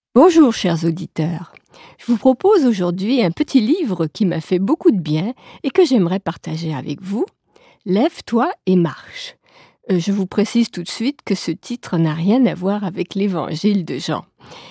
Bonjour chers auditeurs, je vous propose aujourd'hui un petit livre qui m'a fait beaucoup de bien et que j'aimerais partager avec vous. Lève-toi et marche. Je vous précise tout de suite que ce titre n'a rien à voir avec l'évangile de Jean.